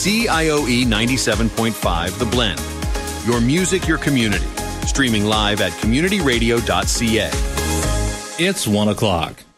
CIOE 97.5 The Blend. Your music, your community. Streaming live at communityradio.ca. It's 1 o'clock.